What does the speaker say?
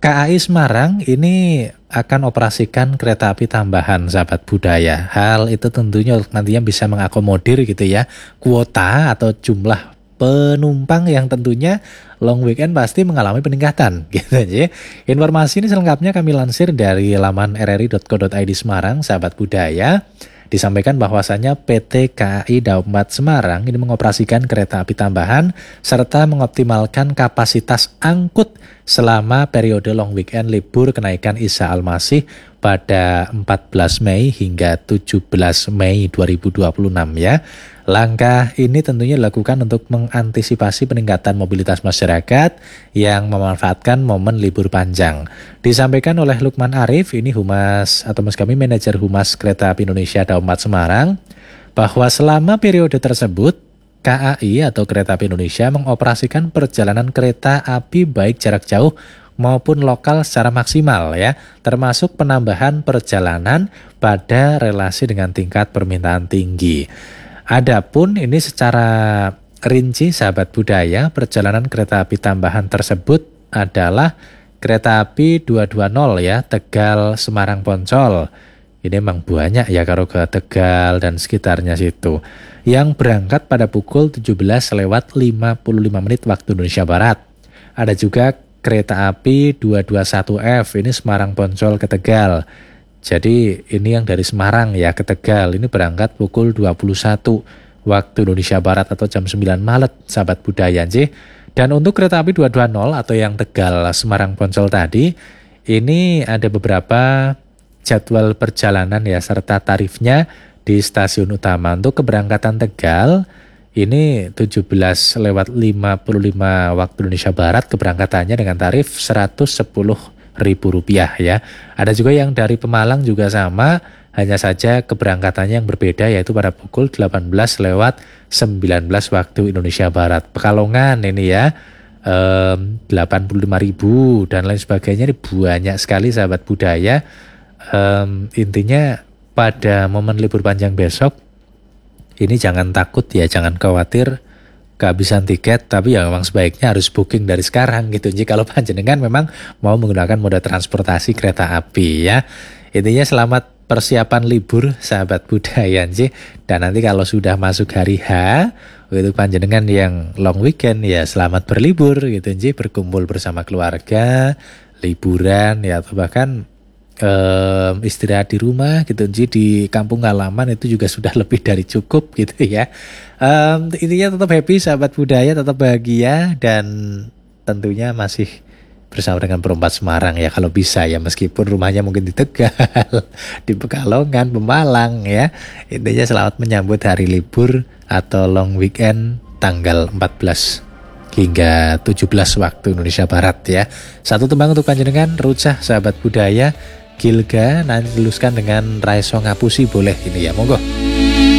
KAI Semarang ini akan operasikan kereta api tambahan, sahabat budaya. Hal itu tentunya nantinya bisa mengakomodir gitu ya, kuota atau jumlah penumpang yang tentunya long weekend pasti mengalami peningkatan gitu aja. Informasi ini selengkapnya kami lansir dari laman rri.co.id Semarang, sahabat budaya. Disampaikan bahwasannya PT KAI Daob 4 Semarang ini mengoperasikan kereta api tambahan serta mengoptimalkan kapasitas angkut selama periode long weekend libur kenaikan Isa Al-Masih pada 14 Mei hingga 17 Mei 2026 ya. Langkah ini tentunya dilakukan untuk mengantisipasi peningkatan mobilitas masyarakat yang memanfaatkan momen libur panjang. Disampaikan oleh Lukman Arif, ini Humas atau Mas kami Manajer Humas Kereta Api Indonesia Daob 4 Semarang, bahwa selama periode tersebut KAI atau Kereta Api Indonesia mengoperasikan perjalanan kereta api baik jarak jauh maupun lokal secara maksimal ya, termasuk penambahan perjalanan pada relasi dengan tingkat permintaan tinggi. Adapun ini secara rinci, sahabat budaya, perjalanan kereta api tambahan tersebut adalah kereta api 220 ya, Tegal Semarang Poncol. Ini memang banyak ya kalau ke Tegal dan sekitarnya situ. Yang berangkat pada pukul 17:55 waktu Indonesia Barat. Ada juga kereta api 221F, ini Semarang Poncol ke Tegal. Jadi ini yang dari Semarang ya ke Tegal, ini berangkat pukul 21 waktu Indonesia Barat atau jam 9 Maret, sahabat budaya J. Dan untuk kereta api 220 atau yang Tegal Semarang Poncol tadi, ini ada beberapa jadwal perjalanan ya serta tarifnya di stasiun utama. Untuk keberangkatan Tegal, ini 17:55 waktu Indonesia Barat, keberangkatannya dengan tarif Rp110.000 ya. Ada juga yang dari Pemalang juga sama, hanya saja keberangkatannya yang berbeda yaitu pada pukul 18:19 waktu Indonesia Barat. Pekalongan ini ya 85.000 dan lain sebagainya, ini banyak sekali sahabat budaya. Intinya pada momen libur panjang besok ini jangan takut ya, jangan khawatir kehabisan tiket, tapi ya memang sebaiknya harus booking dari sekarang gitu. Jadi kalau panjenengan memang mau menggunakan moda transportasi kereta api ya. Intinya selamat persiapan libur sahabat budaya Nji. Dan nanti kalau sudah masuk hari H, untuk panjenengan yang long weekend ya selamat berlibur gitu Nji, berkumpul bersama keluarga, liburan ya, atau bahkan istirahat di rumah gitu Nji, di kampung halaman itu juga sudah lebih dari cukup gitu ya. Intinya tetap happy sahabat budaya, tetap bahagia, dan tentunya masih bersama dengan Perempat Semarang ya kalau bisa ya, meskipun rumahnya mungkin di Tegal, di Pekalongan, Pemalang ya. Intinya selamat menyambut hari libur atau long weekend tanggal 14 hingga 17 waktu Indonesia Barat ya. Satu tembang untuk panjenengan Rucah sahabat budaya, Gilga, nanti diluluskan dengan Raiso Ngapusi boleh ini ya, monggo.